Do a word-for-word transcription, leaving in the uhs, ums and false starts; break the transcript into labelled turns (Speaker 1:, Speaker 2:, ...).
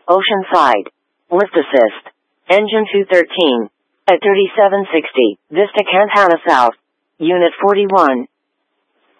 Speaker 1: Oceanside. Lift assist. Engine two thirteen. At thirty-seven sixty. Vista Cantana South. Unit forty-one.